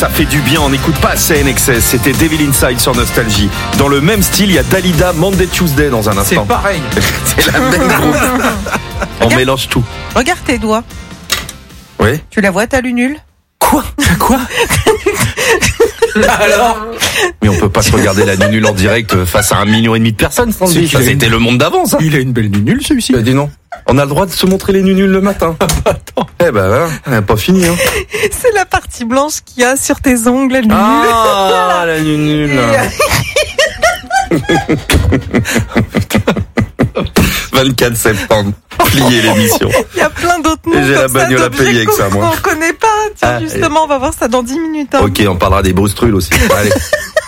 ça fait du bien, on n'écoute pas assez NXS. C'était Devil Inside sur Nostalgie. Dans le même style, il y a Dalida, Monday Tuesday dans un instant. C'est pareil. C'est la même groupe. On mélange tout. Regarde tes doigts. Oui. Tu la vois, ta lunule? Quoi? Alors? Mais on peut pas se regarder la nunule en direct face à 1,5 million de personnes, Sandy. Ça, c'était le monde d'avant, ça. Il a une belle nunule, celui-ci. Dis non. On a le droit de se montrer les nunules le matin. Attends. Eh ben, voilà, on n'a pas fini, hein. C'est la partie blanche qu'il y a sur tes ongles, la lunule. Ah, la nunule. 24 septembre. Plier l'émission. Il y a plein d'autres noms. Et j'ai la bagnole à payer avec ça, moi. On connaît pas. Tiens, justement, on va voir ça dans 10 minutes. Hein. Ok, on parlera des brustrules aussi. Allez.